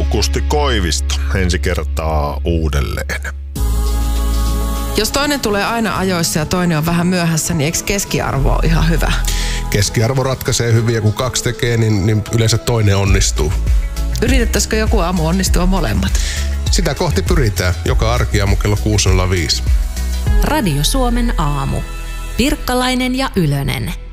Kusti Koivisto ensi kertaa uudelleen. Jos toinen tulee aina ajoissa ja toinen on vähän myöhässä, niin eikö keskiarvo ole ihan hyvä? Keskiarvo ratkaisee hyvin ja kun 2 tekee, niin yleensä toinen onnistuu. Yritettäisikö joku aamu onnistua molemmat? Sitä kohti pyritään. Joka arkiaamu kello 6.05. Radio Suomen aamu. Pirkkalainen ja Ylönen.